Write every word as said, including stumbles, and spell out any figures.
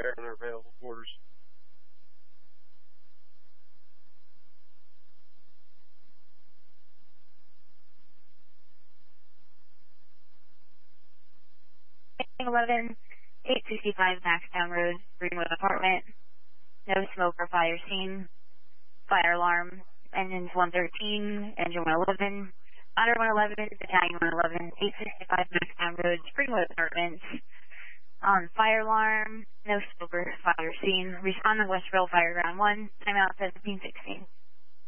repair in their available quarters. eleven, eight sixty-five Maxtown Road, Greenwood Apartment. No smoke or fire scene. Fire alarm. Engines one thirteen, engine one eleven. Otter one eleven, battalion one eleven, eight sixty-five Maxtown Road, Greenwood Apartments. On fire alarm. No smoke or fire scene. Respond to West Rail Fire Ground one. Timeout seventeen sixteen.